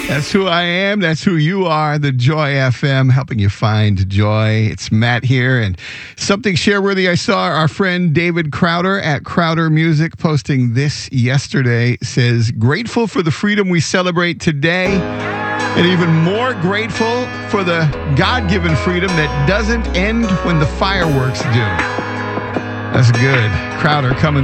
That's who I am. That's who you are. The Joy FM, helping you find joy. It's Matt here. And something share-worthy, I saw our friend David Crowder at Crowder Music posting this yesterday. Says, grateful for the freedom we celebrate today, and even more grateful for the God-given freedom that doesn't end when the fireworks do. That's good. Crowder coming